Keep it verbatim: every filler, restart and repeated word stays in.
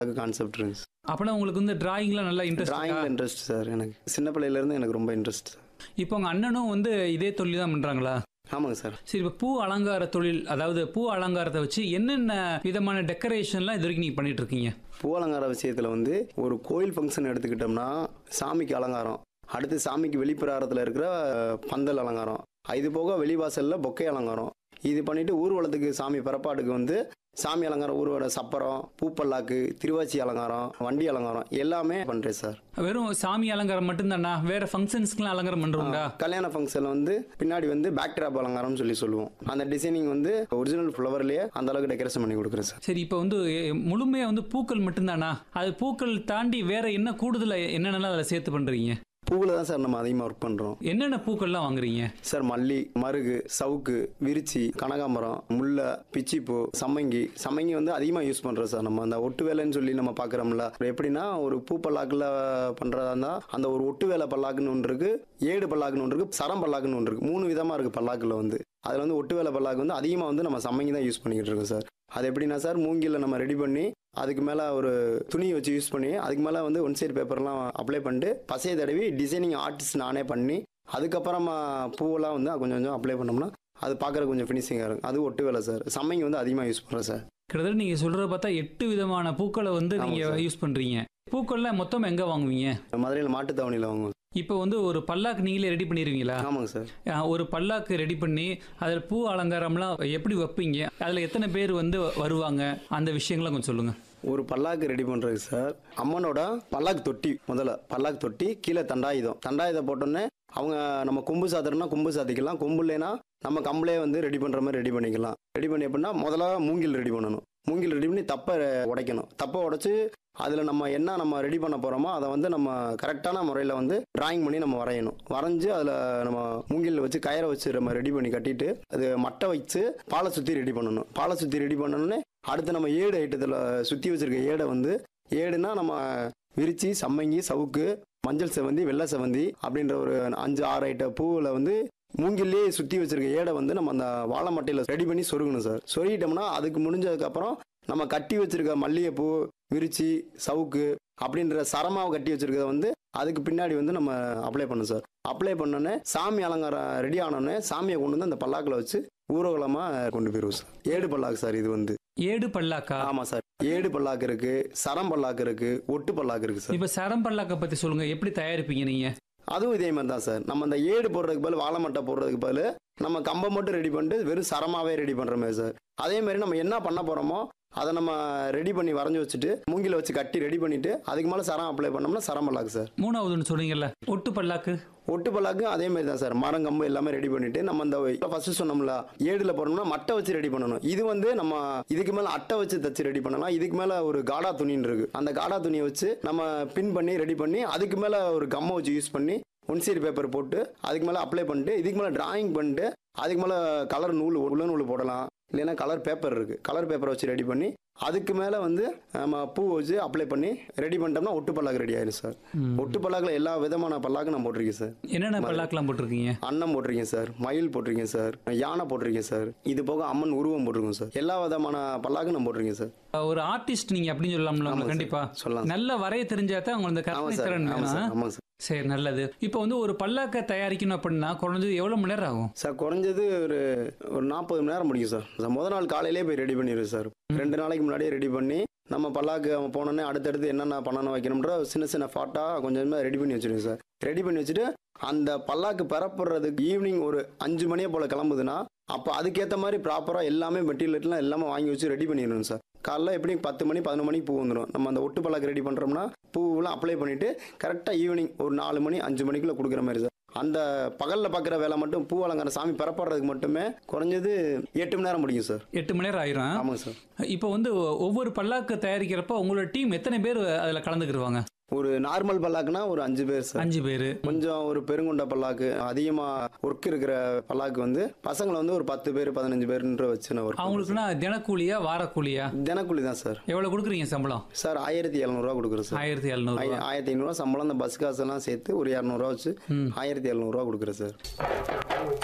Concept இருந்துச்சு. அப்பனா உங்களுக்கு வந்து டிராயிங்லாம் நல்லா இன்ட்ரெஸ்ட் டிராயிங்கில் இன்ட்ரெஸ்ட் சார். எனக்கு சின்ன பிள்ளையிலேருந்து எனக்கு ரொம்ப இன்ட்ரெஸ்ட். இப்போ உங்க அண்ணனும் வந்து இதே தொழில் தான் பண்றாங்களா? ஆமாங்க சார். சரி, இப்போ பூ அலங்கார தொழில், அதாவது பூ அலங்காரத்தை வச்சு என்னென்ன விதமான டெக்கரேஷன்லாம் இது வரைக்கும் நீங்க பண்ணிட்டு இருக்கீங்க? பூ அலங்கார விஷயத்தில் வந்து ஒரு கோயில் ஃபங்க்ஷன் எடுத்துக்கிட்டோம்னா சாமிக்கு அலங்காரம், அடுத்து சாமிக்கு வெளிப்பிராரத்தில் இருக்கிற பந்தல் அலங்காரம், இது போக வெளிவாசலில் பொக்கை அலங்காரம், இது பண்ணிவிட்டு ஊர்வலத்துக்கு சாமி பிறப்பாட்டுக்கு வந்து சாமி அலங்காரம், ஊர்வல சப்பரம், பூப்பல்லாக்கு, திருவாச்சி அலங்காரம், வண்டி அலங்காரம் எல்லாமே பண்ணுறேன் சார். வெறும் சாமி அலங்காரம் மட்டும்தானா? வேற ஃபங்க்ஷன்ஸ்க்குலாம் அலங்காரம் பண்ணுறோம்டா? கல்யாண ஃபங்க்ஷனில் வந்து பின்னாடி வந்து பேக்ட்ராப் அலங்காரம்னு சொல்லி சொல்லுவோம். அந்த டிசைனிங் வந்து ஒரிஜினல் ஃப்ளவர்லேயே அந்த அளவுக்கு டெக்கரேஷன் பண்ணி கொடுக்குறேன் சார். சரி, இப்போ வந்து முழுமையாக வந்து பூக்கள் மட்டும்தானா? அது பூக்கள் தாண்டி வேற என்ன கூடுதலாக என்னென்னலாம் அதில் சேர்த்து பண்ணுறீங்க? பூவில் தான் சார் நம்ம அதிகமாக ஒர்க் பண்ணுறோம். என்னென்ன பூக்கள்லாம் வாங்குறீங்க சார்? மல்லி, மருகு, சவுக்கு, விரிச்சி, கனகாம்பரம், முல்லை, பிச்சிப்பூ, சம்மங்கி. சம்மங்கி வந்து அதிகமாக யூஸ் பண்ணுறோம் சார். நம்ம அந்த ஒட்டு வேலைன்னு சொல்லி நம்ம பார்க்குறோம்ல, எப்படின்னா ஒரு பூ பல்லாக்கில் பண்ணுறதா இருந்தால் அந்த ஒரு ஒட்டு வேலை பல்லாக்குன்னு ஒன்று இருக்குது, ஏடு பல்லாக்குன்னு ஒன்று இருக்குது, சரம் பல்லாக்குன்னு ஒன்று இருக்குது. மூணு விதமாக இருக்குது பல்லாக்கில் வந்து. அதில் வந்து ஒட்டு வேலை பல்லாக்கு வந்து அதிகமாக வந்து நம்ம சம்மங்கி தான் யூஸ் பண்ணிக்கிட்டு இருக்கோம் சார். அது எப்படின்னா சார், மூங்கில் நம்ம ரெடி பண்ணி அதுக்கு மேலே ஒரு துணியை வச்சு யூஸ் பண்ணி அதுக்கு மேலே வந்து ஒன் சைடு பேப்பர்லாம் அப்ளை பண்ணிட்டு பசையை தடவி டிசைனிங் ஆர்டிஸ்ட் நானே பண்ணி அதுக்கப்புறமா பூவெல்லாம் வந்து கொஞ்சம் கொஞ்சம் அப்ளை பண்ணோம்னா அது பார்க்குற கொஞ்சம் ஃபினிஷிங்காக இருக்கும். அது ஒட்டு வேலை சார். சம்மங்கி வந்து அதிகமாக யூஸ் பண்ணுறேன் சார். கிட்டத்தட்ட நீங்கள் சொல்கிறத பார்த்தா எட்டு விதமான பூக்களை வந்து நீங்கள் யூஸ் பண்ணுறீங்க. பூக்கள்லாம் மொத்தம் எங்கே வாங்குவீங்க? மதுரையில் மாட்டுத்தாவணியில் வாங்குவோம். இப்போ வந்து ஒரு பல்லாக்கு நீங்களே ரெடி பண்ணிடுவீங்களா? ஆமாங்க சார். ஒரு பல்லாக்கு ரெடி பண்ணி அதில் பூ அலங்காரம்லாம் எப்படி வைப்பீங்க? அதில் எத்தனை பேர் வந்து வருவாங்க? அந்த விஷயங்கள்லாம் கொஞ்சம் சொல்லுங்கள். ஒரு பல்லாக்கு ரெடி பண்ணுறது சார், அம்மனோட பல்லாக்கு தொட்டி, முதல்ல பல்லாக்கு தொட்டி, கீழே தண்டாயுதம். தண்டாயுதம் போட்டோன்னே அவங்க நம்ம கொம்பு சாத்துறோம்னா கொம்பு சாத்திக்கலாம், கொம்பு இல்லைன்னா நம்ம கம்பளே வந்து ரெடி பண்ணுற மாதிரி ரெடி பண்ணிக்கலாம். ரெடி பண்ணி எப்படின்னா முதல்ல மூங்கில் ரெடி பண்ணணும். மூங்கில் ரெடி பண்ணி தப்பை உடைக்கணும். தப்பை உடைச்சி அதில் நம்ம என்ன நம்ம ரெடி பண்ண போகிறோமோ அதை வந்து நம்ம கரெக்டான முறையில் வந்து டிராயிங் பண்ணி நம்ம வரையணும். வரைஞ்சி அதில் நம்ம மூங்கில் வச்சு கயிறை வச்சு நம்ம ரெடி பண்ணி கட்டிட்டு அது மட்டை வச்சு பாலை சுற்றி ரெடி பண்ணணும். பாலை சுற்றி ரெடி பண்ணணுன்னே அடுத்து நம்ம ஏடு ஐட்டத்தில் சுற்றி வச்சுருக்க ஏடை வந்து, ஏடுனா நம்ம விரிச்சி, சம்மங்கி, சவுக்கு, மஞ்சள் செவந்தி, வெள்ளை செவந்தி அப்படின்ற ஒரு அஞ்சு ஆறு ஐட்ட பூவில் வந்து மூங்கிலே சுற்றி வச்சுருக்க ஏடை வந்து நம்ம அந்த வாழை மட்டையில் ரெடி பண்ணி சொருகணும் சார். சொருகிட்டோம்னா அதுக்கு முடிஞ்சதுக்கப்புறம் நம்ம கட்டி வச்சுருக்க மல்லிகைப்பூ, விரிச்சி, சவுக்கு அப்படின்ற சரமாவை கட்டி வச்சுருக்கத வந்து அதுக்கு பின்னாடி வந்து நம்ம அப்ளை பண்ணணும் சார். அப்ளை பண்ணோன்னே சாமி அலங்காரம் ரெடி ஆனோடனே சாமியை கொண்டு வந்து அந்த பல்லாக்கில் வச்சு ஊர்வலமாக கொண்டு போயிடுவோம் சார். ஏடு பல்லாக்கு சார் இது வந்து. ஏடு பல்லாக்கா? ஆமாம் சார். ஏடு பல்லாக்கு இருக்கு, சரம் பல்லாக்கு இருக்கு, ஒட்டு பல்லாக்கு இருக்கு சார். இப்போ சரம் பல்லாக்கை பற்றி சொல்லுங்க, எப்படி தயாரிப்பீங்க நீங்க? அதுவும் இதே மாதிரி தான் சார். நம்ம அந்த ஏடு போடுறதுக்கு பதில் வாழை மட்டை போடுறதுக்கு பதில் நம்ம கம்பை மட்டும் ரெடி பண்ணிட்டு வெறும் சரமாவே ரெடி பண்ற மாதிரி சார். அதே மாதிரி நம்ம என்ன பண்ண போறோமோ அதை நம்ம ரெடி பண்ணி வரைஞ்சி வச்சுட்டு மூங்கில வச்சு கட்டி ரெடி பண்ணிட்டு அதுக்கு மேலே சரம் அப்ளை பண்ணோம்னா சரம் பல்லாக்கு சார். மூணாவதுன்னு சொன்னீங்கல்ல ஒட்டு பல்லாக்கு? ஒட்டு பல்லாக்கு அதே மாதிரி தான் சார். மரம் கம்பு எல்லாமே ரெடி பண்ணிட்டு நம்ம அந்த ஃபர்ஸ்ட் சொன்னோம்ல ஏடுல போடணும்னா மட்டை வச்சு ரெடி பண்ணணும். இது வந்து நம்ம இதுக்கு மேல அட்டை வச்சு தச்சு ரெடி பண்ணலாம். இதுக்கு மேல ஒரு காடா துணின்னு இருக்கு. அந்த காடா துணியை வச்சு நம்ம பின் பண்ணி ரெடி பண்ணி அதுக்கு மேல ஒரு கம்மை வச்சு யூஸ் பண்ணி ஒன் சைடு பேப்பர் போட்டு அதுக்கு மேல அப்ளை பண்ணிட்டு இதுக்கு மேல டிராயிங் பண்ணிட்டு அதுக்கு மேல கலர் நூல் உள்ள நூல் போடலாம், இல்லைன்னா கலர் பேப்பர் இருக்கு, கலர் பேப்பரை வச்சு ரெடி பண்ணி அதுக்கு மேலே வந்து நம்ம பூ வச்சு அப்ளை பண்ணி ரெடி பண்ணிட்டோம்னா ஒட்டு பல்லாக்கு ரெடி ஆயிடும் சார். ஒட்டு பல்லாக்கில் எல்லா விதமான பல்லாக்கும் நான் போட்டிருக்கேன் சார். என்னென்ன பல்லாக்கெல்லாம் போட்டிருக்கீங்க? அன்னம் போட்டிருக்கேன் சார், மயில் போட்டிருக்கேன் சார், யானை போட்டிருக்கேன் சார், இது போக அம்மன் உருவம் போட்டிருக்கோம் சார். எல்லா விதமான பல்லாக்கும் நான் போட்டிருக்கேன் சார். ஒரு ஆர்டிஸ்ட் நீங்க அப்படின்னு சொல்லலாம்ல? கண்டிப்பா சொல்லலாம். நல்ல வரைய தெரிஞ்சாதான் அவங்க அந்த கற்பனை திறன். ஆமாம் சார். சரி, நல்லது. இப்போ வந்து ஒரு பல்லாக்கை தயாரிக்கணும் அப்படின்னா குறைஞ்சது எவ்வளோ மணி நேரம் ஆகும் சார்? குறைஞ்சது ஒரு ஒரு நாற்பது மணி நேரம் முடியும் சார். முதல் நாள் காலையிலே போய் ரெடி பண்ணிடுவோம் சார். ரெண்டு நாளைக்கு முன்னாடியே ரெடி பண்ணி நம்ம பல்லாக்கு அவன் போனோன்னே அடுத்தடுத்து என்னென்ன பண்ணணும் வைக்கணும்ன்ற சின்ன சின்ன ஃபாட்டாக கொஞ்சம் ரெடி பண்ணி வச்சுருவோம் சார். ரெடி பண்ணி வச்சுட்டு அந்த பல்லாக்கு பெறப்படுறதுக்கு ஈவினிங் ஒரு அஞ்சு மணியை போல் கிளம்புதுன்னா அப்போ அதுக்கேற்ற மாதிரி ப்ராப்பராக எல்லாமே மெட்டீரியல்லாம் எல்லாமே வாங்கி வச்சு ரெடி பண்ணிடணும் சார். காலைல எப்படியும் பத்து மணி பதினொன்று மணிக்கு பூ வந்துடும். நம்ம அந்த ஒட்டு பல்லாக்கு ரெடி பண்ணுறோம்னா பூவெல்லாம் அப்ளை பண்ணிவிட்டு கரெக்டாக ஈவினிங் ஒரு நாலு மணி அஞ்சு மணிக்குள்ளே கொடுக்குற மாதிரி சார். அந்த பகலில் பார்க்குற வேலை மட்டும் பூ அலங்கார சாமி பெறப்படுறதுக்கு மட்டுமே குறைஞ்சது எட்டு மணி நேரம் முடியும் சார். எட்டு மணி நேரம் ஆயிரும். ஆமாங்க சார். இப்போ வந்து ஒவ்வொரு பல்லாக்கு தயாரிக்கிறப்போ உங்களோட டீம் எத்தனை பேர் அதில் கலந்துக்கிடுவாங்க? ஒரு நார்மல் பல்லாக்குனா ஒரு அஞ்சு பேர் சார். அஞ்சு பேர். கொஞ்சம் ஒரு பெருங்குண்ட பல்லாக்கு அதிகமாக ஒர்க் இருக்கிற பல்லாக்கு வந்து பசங்களை வந்து ஒரு பத்து பேர் பதினஞ்சு பேருன்ற வச்சு நான் ஒர்க். அவங்களுக்குன்னா தினக்கூலியா வாரக்கூலியா? தினக்கூலி தான் சார். எவ்வளோ கொடுக்குறீங்க சம்பளம்? சார் ஆயிரத்தி எழுநூறுவா கொடுக்குறோம் சார். ஆயிரத்தி எழுநூறு ஆயிரத்தி ஐநூறுரூவா சம்பளம். அந்த பஸ் காசெல்லாம் சேர்த்து ஒரு இரநூறுவா வச்சு ஆயிரத்தி எழுநூறுவா கொடுக்குறேன் சார்.